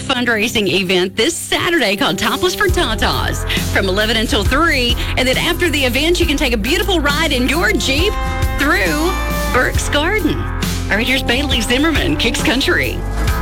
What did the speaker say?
fundraising event this Saturday called Topless for Tatas from 11 until 3. And then after the event, you can take a beautiful ride in your Jeep through Burke's Garden. All right, here's Bailey Zimmerman, Kicks Country.